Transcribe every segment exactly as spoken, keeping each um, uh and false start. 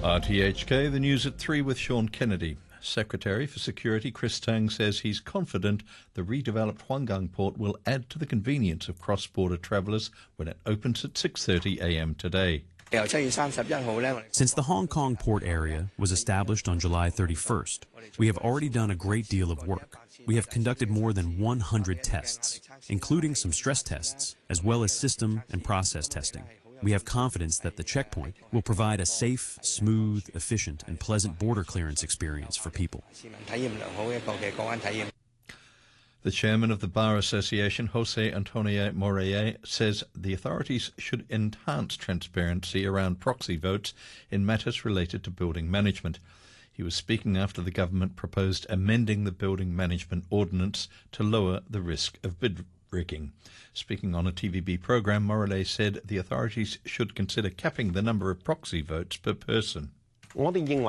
R T H K, the news at three with Sean Kennedy. Secretary for Security Chris Tang says he's confident the redeveloped Huanggang port will add to the convenience of cross-border travellers when it opens at six thirty a m today. Since the Hong Kong port area was established on July thirty-first, we have already done a great deal of work. We have conducted more than one hundred tests, including some stress tests, as well as system and process testing. We have confidence that the checkpoint will provide a safe, smooth, efficient, and pleasant border clearance experience for people. The chairman of the Bar Association, Jose Antonio Morelle, says the authorities should enhance transparency around proxy votes in matters related to building management. He was speaking after the government proposed amending the Building Management Ordinance to lower the risk of bid rigging. Speaking on a T V B programme, Morelle said the authorities should consider capping the number of proxy votes per person. We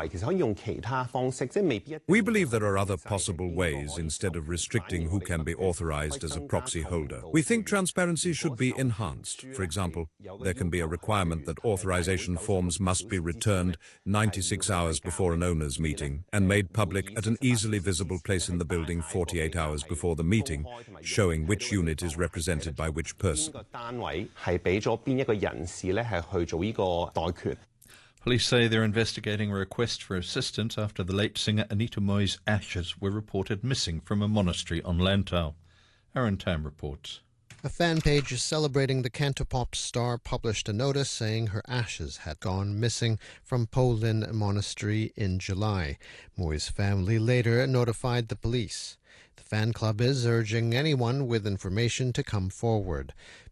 believe there are other possible ways instead of restricting who can be authorized as a proxy holder. We think transparency should be enhanced. For example, there can be a requirement that authorization forms must be returned ninety-six hours before an owners' meeting and made public at an easily visible place in the building forty-eight hours before the meeting, showing which unit is represented by which person. Police say they're investigating a request for assistance after the late singer Anita Moy's ashes were reported missing from a monastery on Lantau. Aaron Tam reports. A fan page celebrating the Cantopop star published a notice saying her ashes had gone missing from Po Lin Monastery in July. Moy's family later notified the police. The fan club is urging anyone with information to come forward.